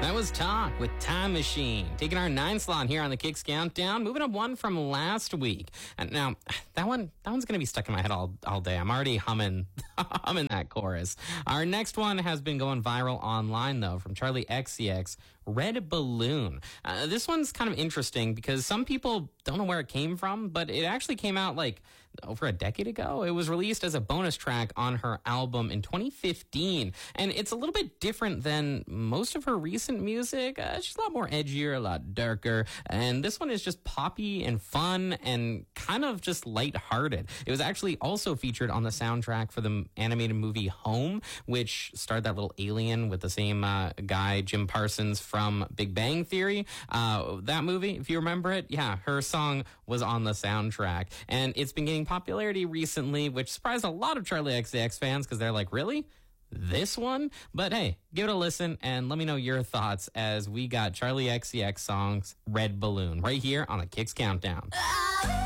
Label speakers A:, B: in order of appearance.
A: That was Talk with Time Machine. Taking our 9 slot here on the Kicks Countdown. Moving up one from last week. And now, that one's going to be stuck in my head all day. I'm already humming that chorus. Our next one has been going viral online, though, from Charlie XCX, Red Balloon. This one's kind of interesting because some people don't know where it came from, but it actually came out like over a decade ago. It was released as a bonus track on her album in 2015, and it's a little bit different than most of her recent music. She's a lot more edgier, a lot darker, and this one is just poppy and fun and kind of just lighthearted. It was actually also featured on the soundtrack for the animated movie Home, which starred that little alien with the same guy, Jim Parsons from Big Bang Theory. That movie, if you remember it, yeah, her song was on the soundtrack, and it's been gaining popularity recently, which surprised a lot of Charlie XCX fans because they're like, really? This one? But hey, give it a listen and let me know your thoughts as we got Charlie XCX songs Red Balloon right here on the Kicks Countdown.